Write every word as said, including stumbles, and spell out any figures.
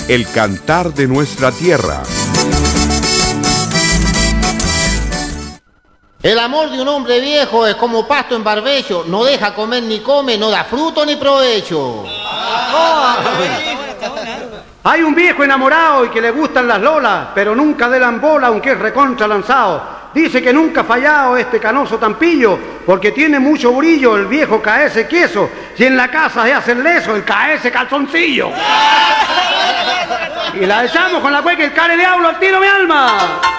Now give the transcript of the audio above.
el cantar de nuestra tierra. El amor de un hombre viejo es como pasto en barbecho, no deja comer ni come, no da fruto ni provecho. Hay un viejo enamorado y que le gustan las lolas, pero nunca de la bola, aunque es recontra lanzado. Dice que nunca ha fallado este canoso tampillo, porque tiene mucho brillo el viejo caese queso, y en la casa se hace el leso el caese calzoncillo. Y la echamos con la cueca el care diablo al tiro mi alma.